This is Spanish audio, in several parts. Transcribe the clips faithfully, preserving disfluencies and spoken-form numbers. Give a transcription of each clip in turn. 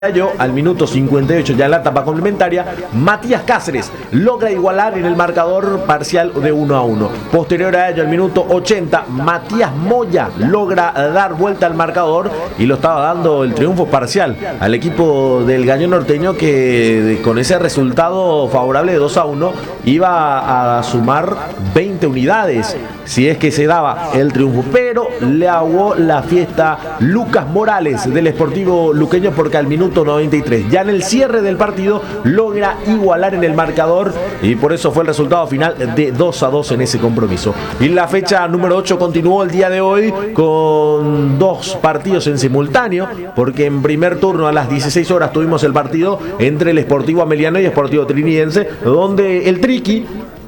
Al minuto cincuenta y ocho, ya en la etapa complementaria, Matías Cáceres logra igualar en el marcador parcial de uno a uno. Posterior a ello, al minuto ochenta, Matías Moya logra dar vuelta al marcador y lo estaba dando el triunfo parcial al equipo del Gallo Norteño, que con ese resultado favorable de dos a uno iba a sumar veinte unidades si es que se daba el triunfo, pero le aguó la fiesta Lucas Morales del Sportivo Luqueño, porque al minuto noventa y tres, ya en el cierre del partido, logra igualar en el marcador y por eso fue el resultado final de dos a dos en ese compromiso. Y la fecha número ocho continuó el día de hoy con dos partidos en simultáneo, porque en primer turno a las dieciséis horas tuvimos el partido entre el Sportivo Ameliano y el Sportivo Trinidense, donde el Triqui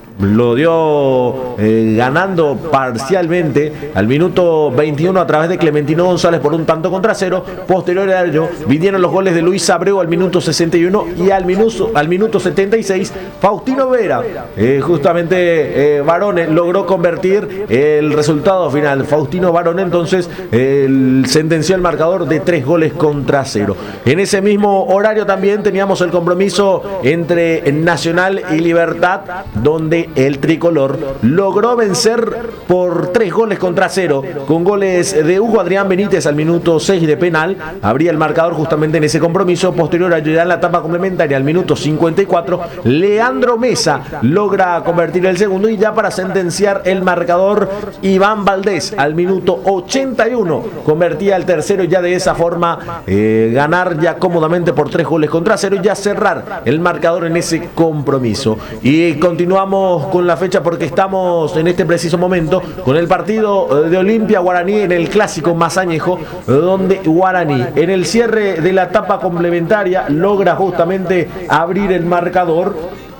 lo dio eh, ganando parcialmente al minuto veintiuno a través de Clementino González por un tanto contra cero. Posterior a ello vinieron los goles de Luis Abreu al minuto sesenta y uno y al minuto, al minuto setenta y seis Faustino Vera, eh, justamente eh, Barone, logró convertir el resultado final. Faustino Barone entonces eh, sentenció el marcador de tres goles contra cero. En ese mismo horario también teníamos el compromiso entre Nacional y Libertad, donde el tricolor logró vencer por tres goles contra cero, con goles de Hugo Adrián Benítez al minuto seis de penal. Abría el marcador justamente en ese compromiso. Posterior a llegar en la etapa complementaria al minuto cincuenta y cuatro, Leandro Mesa logra convertir el segundo, y ya para sentenciar el marcador, Iván Valdés al minuto ochenta y uno convertía el tercero, y ya de esa forma eh, ganar ya cómodamente por tres goles contra cero, y ya cerrar el marcador en ese compromiso. Y continuamos con la fecha, porque estamos en este preciso momento con el partido de Olimpia Guaraní en el clásico más añejo, donde Guaraní en el cierre de la etapa complementaria logra justamente abrir el marcador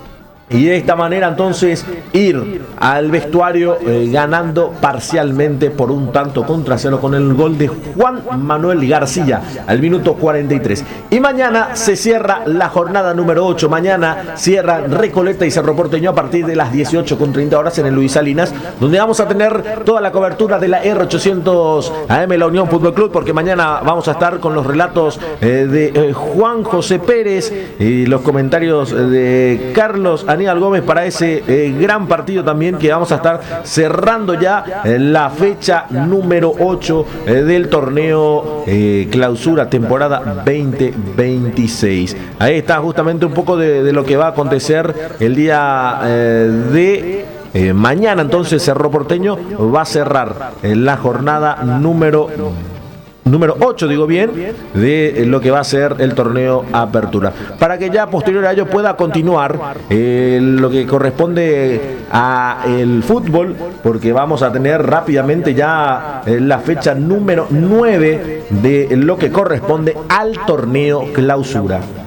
y de esta manera entonces ir al vestuario eh, ganando parcialmente por un tanto contra cero, con el gol de Juan Manuel García al minuto cuarenta y tres. Y mañana se cierra la jornada número ocho. Mañana cierran Recoleta y Cerro Porteño a partir de las dieciocho con treinta horas en el Luis Salinas, donde vamos a tener toda la cobertura de la R ochocientos A M, la Unión Fútbol Club, porque mañana vamos a estar con los relatos eh, de eh, Juan José Pérez y los comentarios de Carlos Aníbal Gómez para ese eh, gran partido también, que vamos a estar cerrando ya eh, la fecha número ocho eh, del torneo eh, clausura temporada veinte veintiséis. Ahí está justamente un poco de, de lo que va a acontecer el día eh, de eh, mañana. Entonces Cerro Porteño va a cerrar eh, la jornada número número ocho, digo bien, de lo que va a ser el torneo Apertura, para que ya posterior a ello pueda continuar eh, lo que corresponde a el fútbol, porque vamos a tener rápidamente ya eh, la fecha número nueve de lo que corresponde al torneo Clausura.